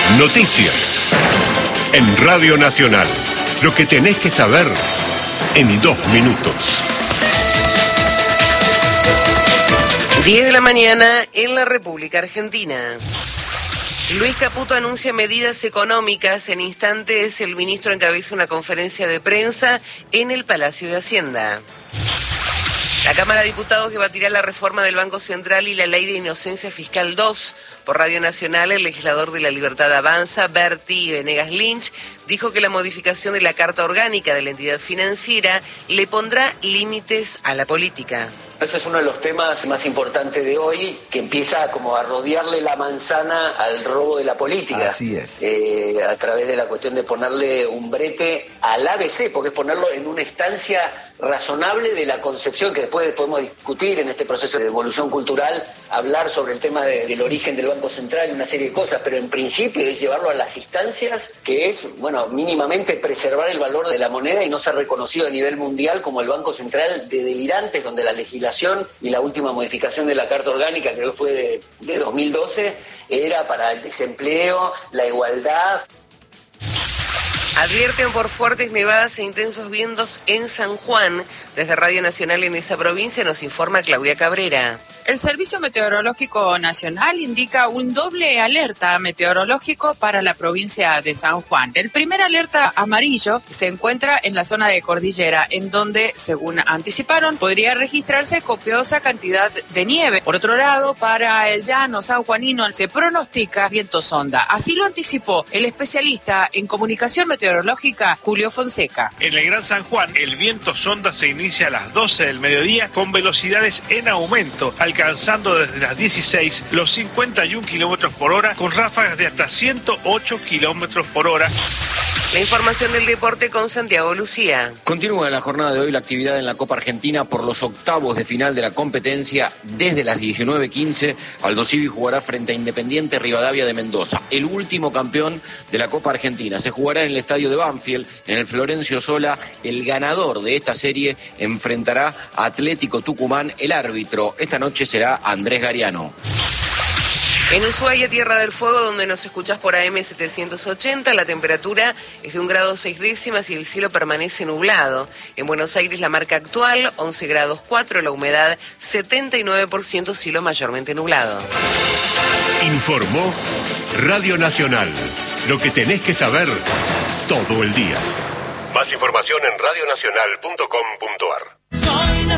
Noticias. En Radio Nacional. Lo que tenés que saber en 2 minutos. 10 de la mañana en la República Argentina. Luis Caputo anuncia medidas económicas. En instantes, el ministro encabeza una conferencia de prensa en el Palacio de Hacienda. La Cámara de Diputados debatirá la reforma del Banco Central y la Ley de Inocencia Fiscal 2. Por Radio Nacional, el legislador de La Libertad Avanza, Berti Venegas Lynch, dijo que la modificación de la Carta Orgánica de la entidad financiera le pondrá límites a la política. Ese es uno de los temas más importantes de hoy, que empieza como a rodearle la manzana al robo de la política. Así es. A través de la cuestión de ponerle un brete al ABC, porque es ponerlo en una instancia razonable de la concepción, que después podemos discutir en este proceso de evolución cultural, hablar sobre el tema del origen del Banco Central y una serie de cosas, pero en principio es llevarlo a las instancias, que es, bueno, mínimamente preservar el valor de la moneda y no ser reconocido a nivel mundial como el Banco Central de delirantes, donde la legislación y la última modificación de la Carta Orgánica, creo que fue de 2012, era para el desempleo, la igualdad. Advierten por fuertes nevadas e intensos vientos en San Juan. Desde Radio Nacional en esa provincia nos informa Claudia Cabrera. El Servicio Meteorológico Nacional indica un doble alerta meteorológico para la provincia de San Juan. El primer alerta amarillo se encuentra en la zona de Cordillera, en donde, según anticiparon, podría registrarse copiosa cantidad de nieve. Por otro lado, para el llano sanjuanino se pronostica viento sonda. Así lo anticipó el especialista en comunicación meteorológica, Julio Fonseca. En el Gran San Juan, el viento sonda se inicia a las 12 del mediodía con velocidades en aumento, alcanzando desde las 16 los 51 kilómetros por hora, con ráfagas de hasta 108 kilómetros por hora. La información del deporte con Santiago Lucía. Continúa en la jornada de hoy la actividad en la Copa Argentina por los octavos de final de la competencia. Desde las 19:15, Aldosivi jugará frente a Independiente Rivadavia de Mendoza. El último campeón de la Copa Argentina se jugará en el estadio de Banfield, en el Florencio Sola. El ganador de esta serie enfrentará a Atlético Tucumán. El árbitro esta noche será Andrés Gariano. En Ushuaia, Tierra del Fuego, donde nos escuchás por AM 780, la temperatura es de 1 grado 6 décimas y el cielo permanece nublado. En Buenos Aires, la marca actual, 11 grados 4, la humedad 79%, cielo mayormente nublado. Informó Radio Nacional. Lo que tenés que saber todo el día. Más información en radionacional.com.ar.